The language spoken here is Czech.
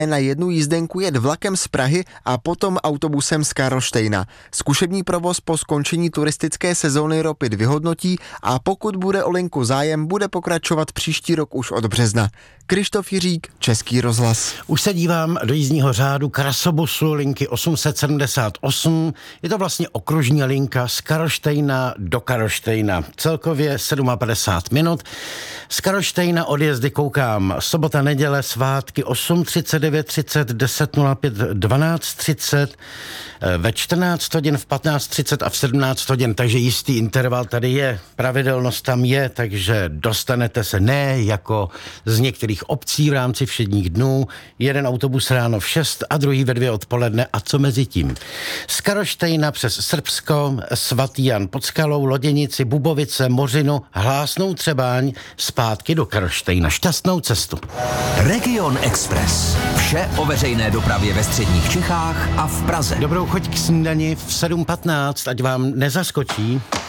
na jednu jízdenku jet vlakem z Prahy a potom autobusem z Karlštejna. Zkušební provoz po skončení turistické sezóny Ropid vyhodnotí a pokud bude o linku zájem, bude pokračovat příští rok už od března. Krištof Jiřík, Český rozhlas. Už se dívám do jízdního řádu krasobusu linky 878. Je to vlastně okružní linka z Karlštejna do Karlštejna. Celkově 57 minut. Z Karlštejna odjezdy koukám sobota, neděle, svátky 8:30, 9:30, 10:05, 12:30, ve 14 hodin, v 15:30 a v 17 hodin, takže jistý interval tady je, pravidelnost tam je, takže dostanete se ne jako z některých obcí v rámci všedních dnů, jeden autobus ráno v 6 a druhý ve 2 odpoledne a co mezi tím. Z Karlštejna přes Srbsko, Svatý Jan pod Skalou, Loděnici, Bubovice, Mořinu, Hlásnou Třebáň, zpátky do Karlštejna. Šťastnou cestu. Region Express. Vše o veřejné dopravě ve středních Čechách a v Praze. Dobrou chuť k snídani v 7:15, ať vám nezaskočí.